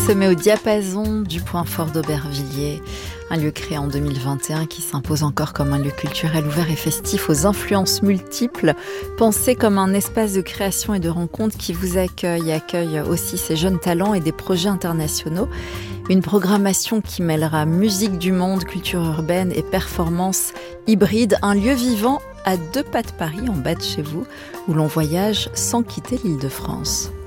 se met au diapason du Point Fort d'Aubervilliers, un lieu créé en 2021 qui s'impose encore comme un lieu culturel ouvert et festif aux influences multiples, pensé comme un espace de création et de rencontre qui vous accueille aussi ses jeunes talents et des projets internationaux. Une programmation qui mêlera musique du monde, culture urbaine et performance hybride, un lieu vivant à 2 pas de Paris, en bas de chez vous, où l'on voyage sans quitter l'Île-de-France.